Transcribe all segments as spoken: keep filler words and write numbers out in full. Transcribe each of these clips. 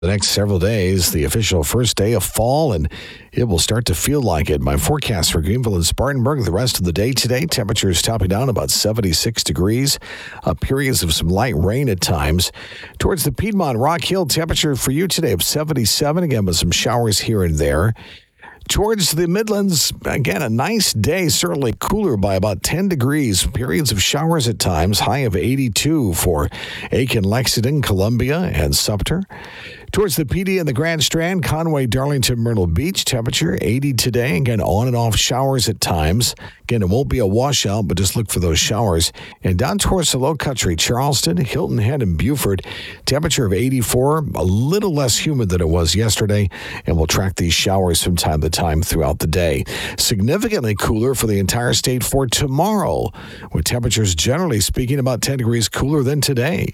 The next several days, the official first day of fall, and it will start to feel like it. My forecast for Greenville and Spartanburg the rest of the day today, temperatures topping down about seventy-six degrees, uh, periods of some light rain at times. Towards the Piedmont Rock Hill, temperature for you today of seventy-seven, again with some showers here and there. Towards the Midlands, again, a nice day, certainly cooler by about ten degrees. Periods of showers at times, high of eighty-two for Aiken, Lexington, Columbia, and Sumter. Towards the P D and the Grand Strand, Conway, Darlington, Myrtle Beach, temperature eighty today. Again, on and off showers at times. Again, it won't be a washout, but just look for those showers. And down towards the Low Country, Charleston, Hilton Head, and Beaufort, temperature of eighty-four, a little less humid than it was yesterday, and we'll track these showers from time to time throughout the day. Significantly cooler for the entire state for tomorrow, with temperatures generally speaking about ten degrees cooler than today.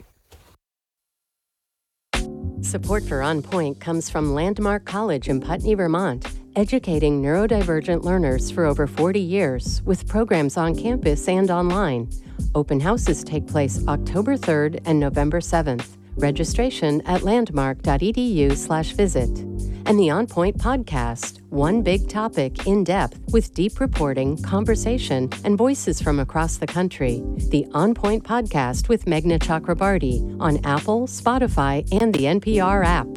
Support for On Point comes from Landmark College in Putney, Vermont, educating neurodivergent learners for over forty years with programs on campus and online. Open houses take place October third and November seventh. Registration at landmark.edu slash visit. And the On Point podcast, one big topic in depth with deep reporting, conversation, and voices from across the country. The On Point podcast with Meghna Chakrabarty on Apple, Spotify, and the N P R app.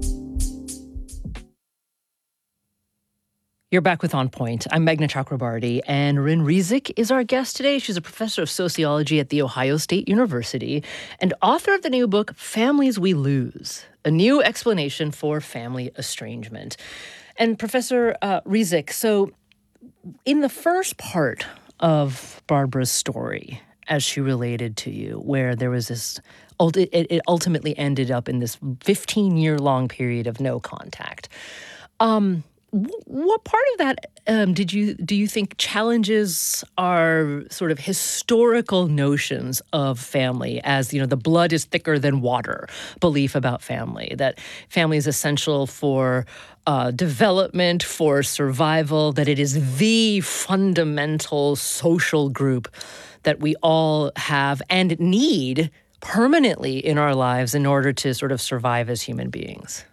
You're back with On Point. I'm Meghna Chakrabarty, and Rin Rezic is our guest today. She's a professor of sociology at The Ohio State University and author of the new book, Families We Lose, a new explanation for family estrangement. And Professor uh, Rezic, so in the first part of Barbara's story, as she related to you, where there was this, it, it ultimately ended up in this fifteen-year-long period of no contact. Um... What part of that um, did you do you think challenges our sort of historical notions of family as, you know, the blood is thicker than water belief about family, that family is essential for uh, development, for survival, that it is the fundamental social group that we all have and need permanently in our lives in order to sort of survive as human beings?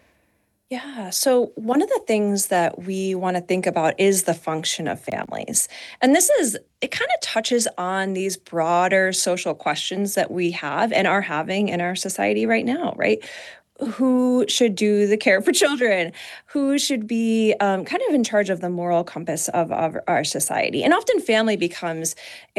Yeah, so one of the things that we want to think about is the function of families. And this is, it kind of touches on these broader social questions that we have and are having in our society right now, right? Who should do the care for children? Who should be um, kind of in charge of the moral compass of, of our society? And often family becomes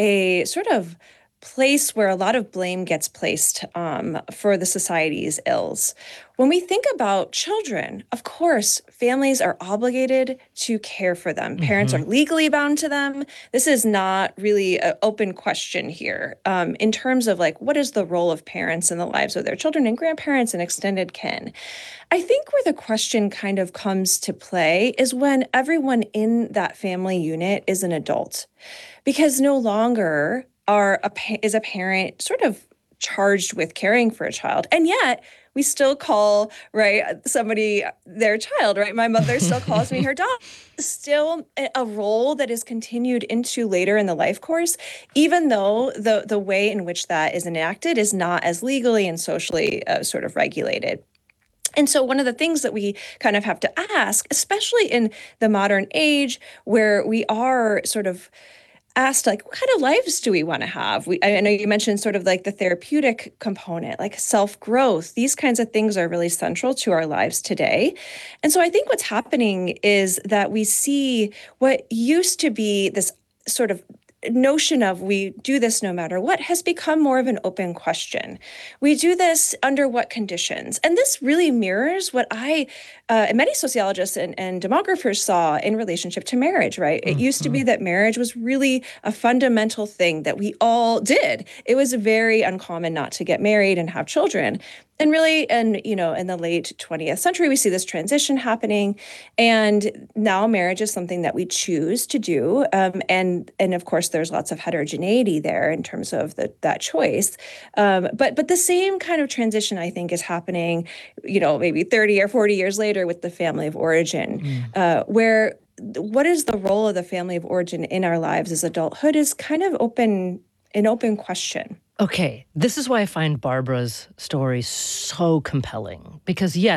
a sort of place where a lot of blame gets placed um, for the society's ills. When we think about children, of course, families are obligated to care for them. Mm-hmm. Parents are legally bound to them. This is not really an open question here um, in terms of like, what is the role of parents in the lives of their children and grandparents and extended kin? I think where the question kind of comes to play is when everyone in that family unit is an adult, because no longer are a, is a parent sort of charged with caring for a child. And yet we still call, right, somebody their child, right? My mother still calls me her dog. Still a role that is continued into later in the life course, even though the, the way in which that is enacted is not as legally and socially uh, sort of regulated. And so one of the things that we kind of have to ask, especially in the modern age where we are sort of asked, like, what kind of lives do we want to have? We, I know you mentioned sort of like the therapeutic component, like self-growth. These kinds of things are really central to our lives today. And so I think what's happening is that we see what used to be this sort of notion of we do this no matter what has become more of an open question. We do this under what conditions? And this really mirrors what I uh, and many sociologists and, and demographers saw in relationship to marriage, right? Mm-hmm. It used to be that marriage was really a fundamental thing that we all did. It was very uncommon not to get married and have children. And really, and you know, in the late twentieth century, we see this transition happening, and now marriage is something that we choose to do. Um, and and of course, there's lots of heterogeneity there in terms of the, that choice. Um, but but the same kind of transition, I think, is happening, you know, maybe thirty or forty years later with the family of origin, mm. uh, where what is the role of the family of origin in our lives as adulthood is kind of open, an open question. Okay, this is why I find Barbara's story so compelling. Because, yes,